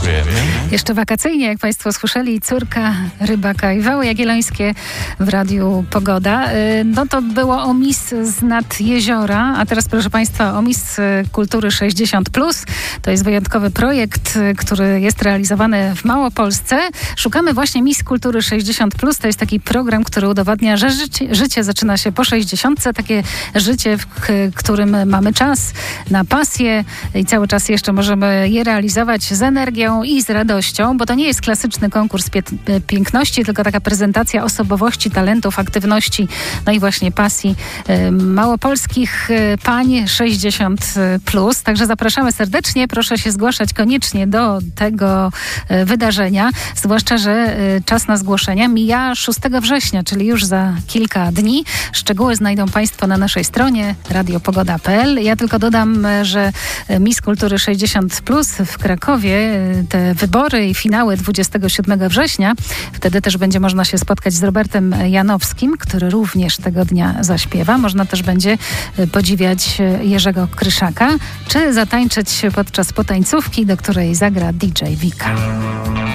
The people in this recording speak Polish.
Dziękujemy. Jeszcze wakacyjnie, jak Państwo słyszeli, Córka Rybaka i Wały Jagiellońskie w Radiu Pogoda. No to było o Miss z nad jeziora, a teraz proszę Państwa o Miss Kultury 60+. To jest wyjątkowy projekt, który jest realizowany w Małopolsce. Szukamy właśnie Miss Kultury 60+. To jest taki program, który udowadnia, że życie zaczyna się po 60. Takie życie, w którym mamy czas na pasję i cały czas jeszcze możemy je realizować z energią i z radością, bo to nie jest klasyczny konkurs piękności, tylko taka prezentacja osobowości, talentów, aktywności, no i właśnie pasji małopolskich pań 60+. Także zapraszamy serdecznie. Proszę się zgłaszać koniecznie do tego wydarzenia, zwłaszcza, że czas na zgłoszenia mija 6 września, czyli już za kilka dni. Szczegóły znajdą Państwo na naszej stronie radiopogoda.pl. Ja tylko dodam, że Miss Kultury 60+ w Krakowie, te wybory i finały 27 września. Wtedy też będzie można się spotkać z Robertem Janowskim, który również tego dnia zaśpiewa. Można też będzie podziwiać Jerzego Kryszaka, czy zatańczyć podczas potańcówki, do której zagra DJ Wika.